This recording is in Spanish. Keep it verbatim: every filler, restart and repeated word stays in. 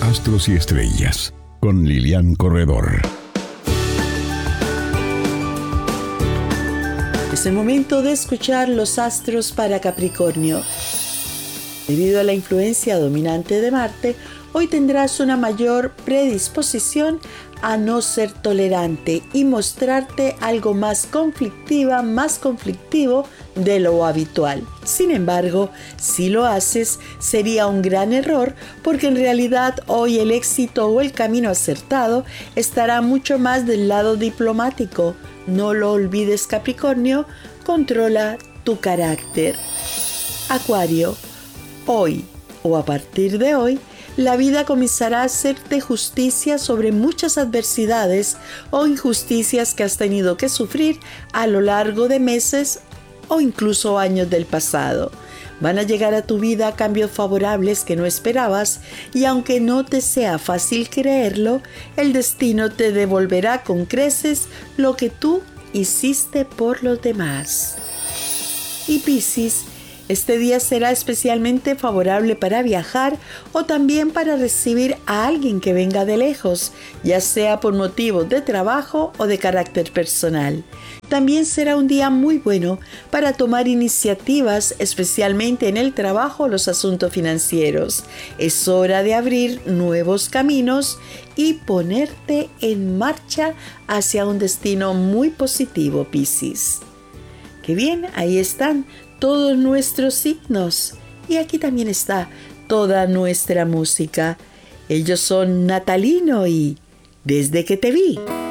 Astros y Estrellas, con Lilian Corredor. Es el momento de escuchar los astros para Capricornio. Debido a la influencia dominante de Marte, hoy tendrás una mayor predisposición a no ser tolerante y mostrarte algo más conflictiva, más conflictivo de lo habitual. Sin embargo, si lo haces, sería un gran error porque en realidad hoy el éxito o el camino acertado estará mucho más del lado diplomático. No lo olvides, Capricornio, controla tu carácter. Acuario, hoy o a partir de hoy, la vida comenzará a hacerte justicia sobre muchas adversidades o injusticias que has tenido que sufrir a lo largo de meses o incluso años del pasado. Van a llegar a tu vida cambios favorables que no esperabas y aunque no te sea fácil creerlo, el destino te devolverá con creces lo que tú hiciste por los demás. Y Piscis, este día será especialmente favorable para viajar o también para recibir a alguien que venga de lejos, ya sea por motivos de trabajo o de carácter personal. También será un día muy bueno para tomar iniciativas, especialmente en el trabajo o los asuntos financieros. Es hora de abrir nuevos caminos y ponerte en marcha hacia un destino muy positivo, Piscis. ¡Qué bien! Ahí están todos nuestros signos. Y aquí también está toda nuestra música. Ellos son Natalino y Desde que te vi.